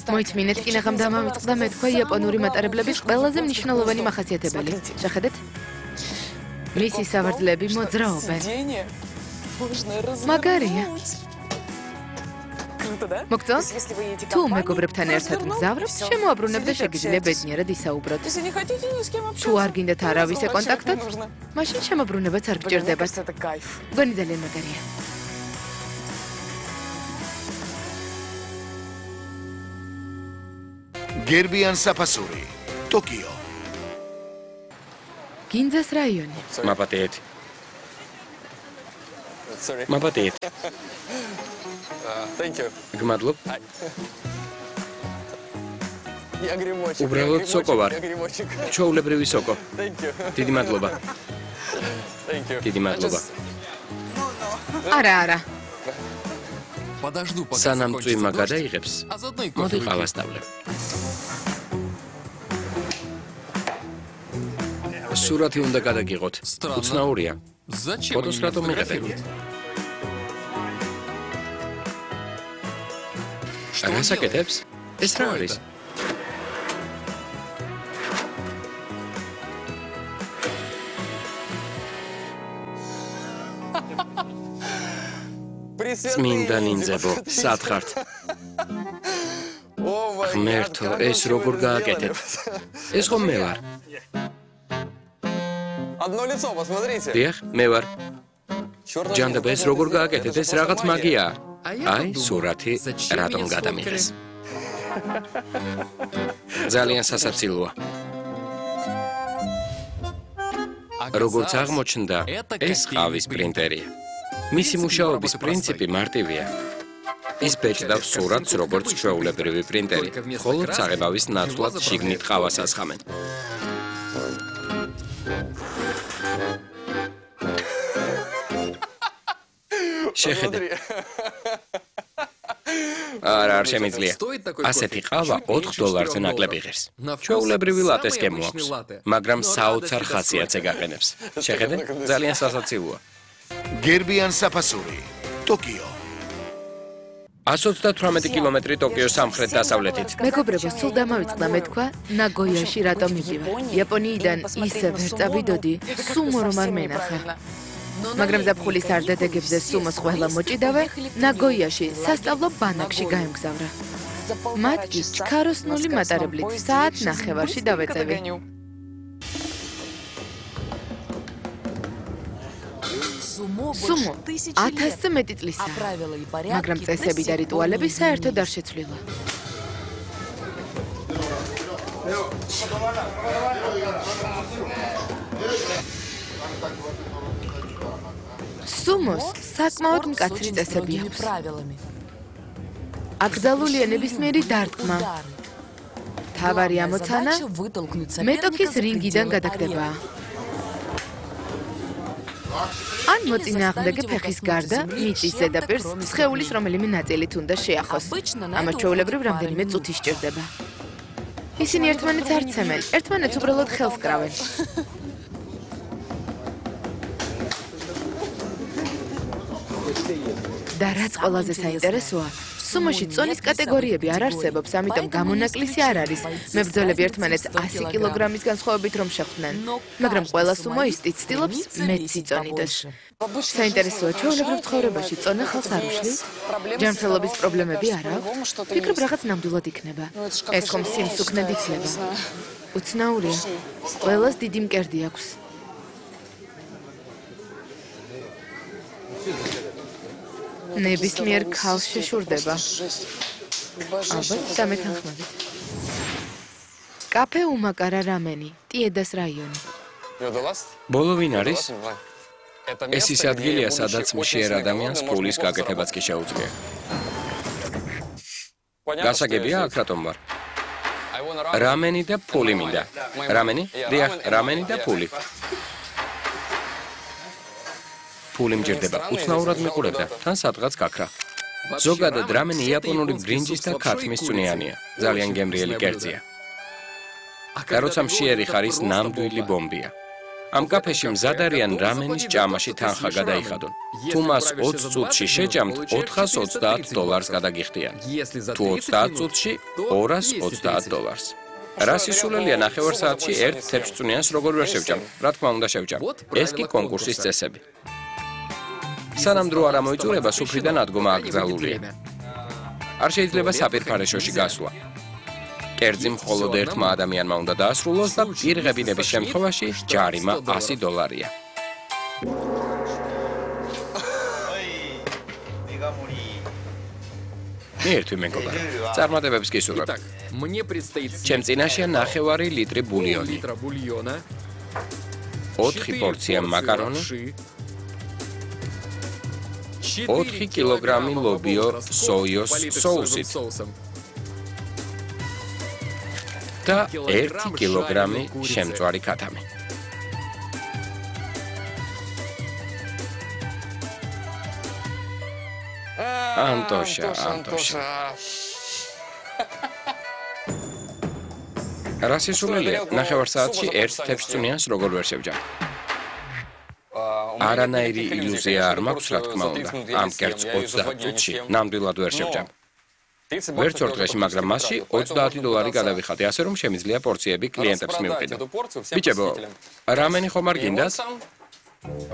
მოითმინეთ კინაღამ დამამიწყდა მეთქვა იაპონური მატარებლების ყველაზე მნიშვნელოვანი მახასიათებელი. შეხედეთ? მისი სავარძლები მოძრაობენ. მაგარია. მოგწონს? თუ მეგობრებთან ერთად მგზავრობთ, შემოაბრუნებთ და შეგიძლია ბედნიერად ისაუბროთ. თუ არ გინდათ არავის ეკონტაქტოთ, მაშინ შემოbrunებაც არ გჭირდებათ. გონი ძალიან მაგარია. გერბიან საფასური, ტოკიო. გინძას რაიონი. მაპატეთ. მაპატეთ. Thank you. გმადლობ. Я гримочек. უბრალოდ სოკო ვარ. ჩაულებრივი სოკო. Thank you. დიდი მადლობა. Thank you. დიდი მადლობა. არა. სანამ წვიმა გადაიღებს, მოდი ყავასდავლე. სურათი უნდა გადაგიღოთ. უცნაურია. ფოტოს რატომ მიღებენ? რას აკეთებს? ეს რა არის? წმინდა ნინძებო, სად ხართ? ღმერთო, ეს როგორ გააკეთეთ? ეს ხომ მე ვარ? Одно лицо, посмотрите. დიახ, მე ვარ. ჯანდაბა, ეს როგორ გააკეთეთ? ეს რაღაც მაგიაა. აი, სურათი რატომ გადამიღეს? ძალიან სასაცილოა. როგორც აღმოჩნდა, ეს ყავის პრინტერია. მისი მუშაობის პრინციპი მარტივია. ის ბეჭდავს სურათს როგორც ჩვეულებრივი პრინტერი, ხოლო საღებავის ნაცვლად შიგნით ყავას ასხამენ. შეხედე. არ შემიძლია. ასეთი ყავა $4-ზე ნაკლები ღირს. ჩვეულებრივი ლატეს გემოაქვს, მაგრამ საოცარ ხასიათზე გაყენებს. შეხედე, ძალიან სასაცილოა. გერბიან საფასური, ტოკიო. 128 კილომეტრი ტოკიოს სამხრეთ-დასავლეთით. მეგობრებო, სულ დამავიწყდა მეთქვა ნაგოიაში რატომ მივდივარ. იაპონიიდან ისე ვერ წავიდოდი, სუმო რომ არ მენახა. მაგრამ ზაფხულის არდადეგებზე სუმოს ყველა მოჭიდავე, ნაგოიაში სასწავლო ბანაკში გაემგზავრა. მათ კი ჩქაროსნული მატარებლით საათ-ნახევარში დავეწევი. სუმო 1000-ზე მეტი წლისაა, მაგრამ წესები და რიტუალები საერთოდ არ შეცვლილა. სუმოს საკმაოდ მკაცრი წესები აქვს. აკრძალულია ნებისმიერი დარტყმა. თავარი ამოცანა მეტოქის რინგიდან გადაგდებაა. ან მოწინააღმდეგე ფეხის გარდა მიწის ზედაპირს სხეულის რომელიმე ნაწილით უნდა შეახოს. ამას ჩვეულებრივ რამდენიმე წუთი სჭირდება. ისინი ერთმანეთს არ ცემენ, ერთმანეთს უბრალოდ ხელს კრავენ. და რაც ყველაზე საინტერესოა, სუმოში წონის კატეგორიები არ არსებობს, ამიტომ გამონაკლისი არ არის. მებრძოლები ერთმანეთს 100 კილოგრამის განსხვავებით რომ შეხვდნენ, მაგრამ ყველა სუმოისტი ცდილობს მეტი წონიდეს. საინტერესოა, ჩვეულებრივ ცხოვრებაში წონა ხალხს არ უშლის? ჯანმრთელობის პრობლემები არ აქვს? ფიქრობ, რაღაც ნამდვილად იქნება. ეს ხომ სიმსუქნედ იცლება. უცნაურია. ყველას დიდი მკერდი აქვს. ნებისმიერ ქალს შეშურდება. ალბათ დამეთანხმებით. კაფე უმაკარა რამენი, ტიედას რაიონი. ბოლო ვინ არის? ეს ის ადგილია, სადაც მშიერ ადამიანს ფულის გაკეთებაც კი შეუძლია. გასაგებია, აქ რატომ ვარ? რამენი და ფული მინდა. რამენი? დიახ, რამენი და ფული. ფული მჯერდება, უცნაურად მიყურებდა, თან სადღაც გაქრა. ზოგადად რამენი იაპონური ბრინჯის და ქათმის წვნიანია, ძალიან გემრიელი კერძია. და როცა მშიერი ხარ, ის ნამდვილი ბომბია. ამ კაფეში მზად არიან რამენის ჭამაში თანხა გადაიხადონ. თუ მას 20 წუთში შეჭამთ, $420 გადაგიხდიან. თუ 30 წუთში $220. რა სისულელია ნახევარ საათში ერთ თეფშწუნიანს როგორ ვერ შევჭამ? რა თქმა უნდა შევჭამ. ეს კი კონკურსის წესები. სანამ დრო არ ამოიწურება, სუფრიდან ადგომა აკრძალულია. არ შეიძლება საპირფარეშოში გასვლა. კერძი მხოლოდ ერთმა ადამიანმა უნდა დაასრულოს და პირღებინების შემთხვევაში ჯარიმა $100-ია. მიერთვი მეგობარო, წარმატებებს გისურვებ. ჩემ წინაშეა ნახევარი ლიტრი ბულიონი, 4 პორცია მაკარონი, 4 კილოგრამი ლობიო სოიოს соусით და 1 კილოგრამი შემწვარი ქათამი. Antoša. რა სისულელია? ნახევარ საათში ერთ თეფშწუნიანს როგორ ვერ შევჭამ? არანაირი ილუზია არ მაქვს, რა თქმა უნდა. ამ კერძს 30 წუთში ნამდვილად ვერ შევჭამ. ვერც ორ დღეში, მაგრამ მასში $30 გადავიხადე, ასე რომ შემიძლია პორციები კლიენტებს მივყიდო. ბიჭებო, რამენი ხომ არ გინდათ?